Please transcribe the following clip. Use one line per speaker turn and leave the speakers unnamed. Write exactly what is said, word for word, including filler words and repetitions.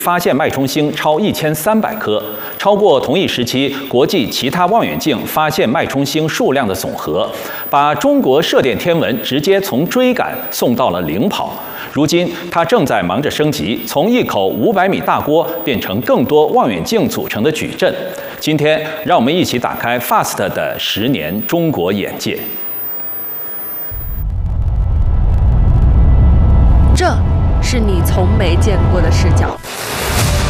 发现脉冲星超一千三百颗，超过同一时期国际其他望远镜发现脉冲星数量的总和，把中国射电天文直接从追赶送到了领跑。如今，它正在忙着升级，从一口五百米大锅变成更多望远镜组成的矩阵。今天，让我们一起打开 F A S T 的十年中国眼界。
这是你从没见过的视角。